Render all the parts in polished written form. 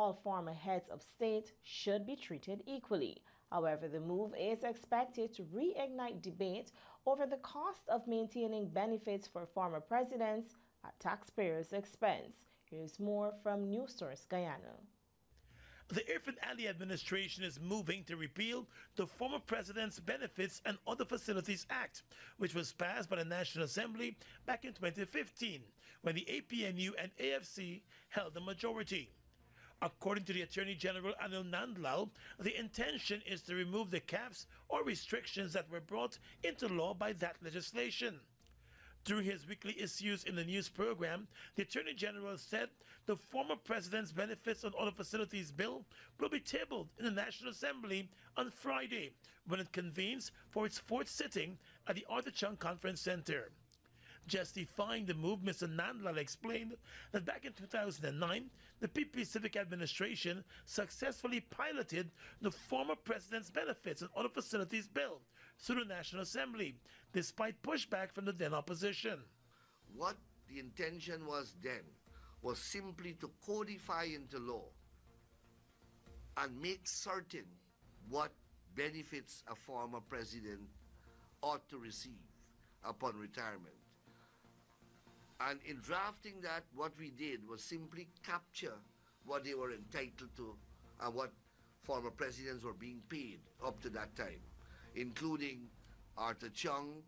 all former heads of state should be treated equally. However, the move is expected to reignite debate over the cost of maintaining benefits for former presidents at taxpayers' expense. Here's more from News Source Guyana. The Irfaan Ali administration is moving to repeal the former president's Benefits and Other Facilities Act, which was passed by the National Assembly back in 2015, when the APNU and AFC held the majority. According to the Attorney General Anil Nandlall, the intention is to remove the caps or restrictions that were brought into law by that legislation. During his weekly Issues in the News program, the Attorney General said the former president's Benefits and Other Facilities bill will be tabled in the National Assembly on Friday when it convenes for its fourth sitting at the Arthur Chung Conference Center. Justifying the move, Mr. Nandlall explained that back in 2009, the PP Civic Administration successfully piloted the former president's Benefits and Other Facilities bill through the National Assembly, despite pushback from the then opposition. What the intention was then was simply to codify into law and make certain what benefits a former president ought to receive upon retirement. And in drafting that, what we did was simply capture what they were entitled to and what former presidents were being paid up to that time, including Arthur Chung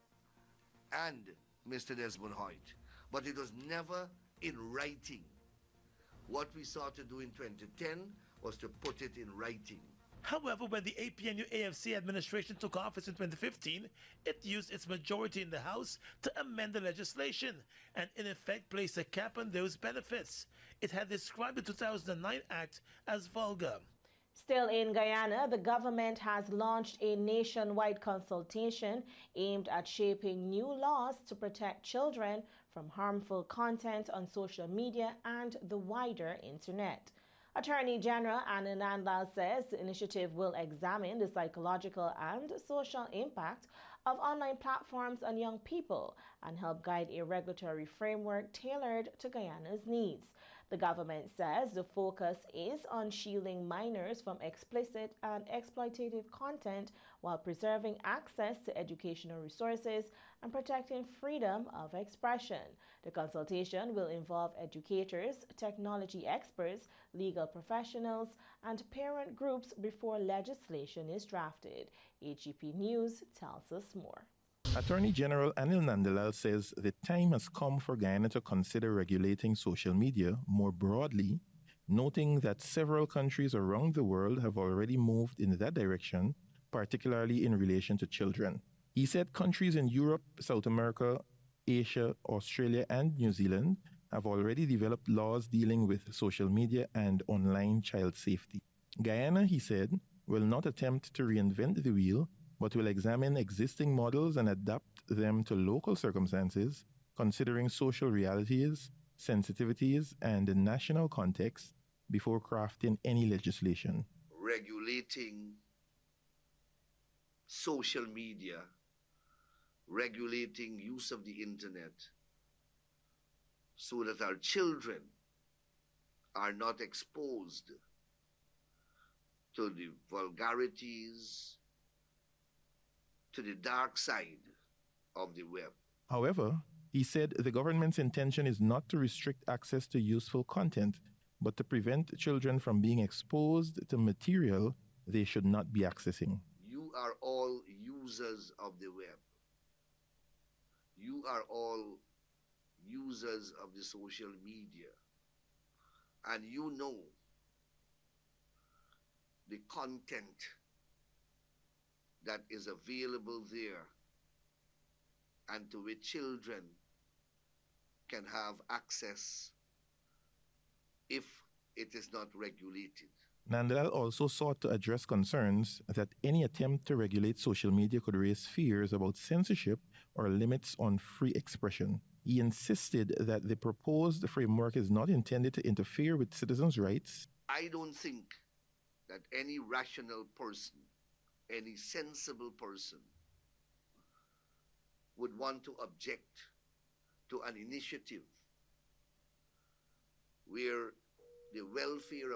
and Mr. Desmond Hoyt. But it was never in writing. What we sought to do in 2010 was to put it in writing. However, when the APNU-AFC administration took office in 2015, it used its majority in the House to amend the legislation and in effect placed a cap on those benefits. It had described the 2009 Act as vulgar. Still in Guyana, the government has launched a nationwide consultation aimed at shaping new laws to protect children from harmful content on social media and the wider internet. Attorney General Anil Nandlall says the initiative will examine the psychological and social impact of online platforms on young people and help guide a regulatory framework tailored to Guyana's needs. The government says the focus is on shielding minors from explicit and exploitative content while preserving access to educational resources and protecting freedom of expression. The consultation will involve educators, technology experts, legal professionals, and parent groups before legislation is drafted. HEP News tells us more. Attorney General Anil Nandlall says the time has come for Guyana to consider regulating social media more broadly, noting that several countries around the world have already moved in that direction, particularly in relation to children. He said countries in Europe, South America, Asia, Australia, and New Zealand have already developed laws dealing with social media and online child safety. Guyana, he said, will not attempt to reinvent the wheel, but will examine existing models and adapt them to local circumstances, considering social realities, sensitivities, and the national context before crafting any legislation. Regulating social media, regulating use of the internet, so that our children are not exposed to the vulgarities, to the dark side of the web. However, he said the government's intention is not to restrict access to useful content, but to prevent children from being exposed to material they should not be accessing. You are all users of the web. You are all users of the social media. And you know the content that is available there and to which children can have access if it is not regulated. Nandlall also sought to address concerns that any attempt to regulate social media could raise fears about censorship or limits on free expression. He insisted that the proposed framework is not intended to interfere with citizens' rights. I don't think that any rational person, any sensible person would want to object to an initiative where the welfare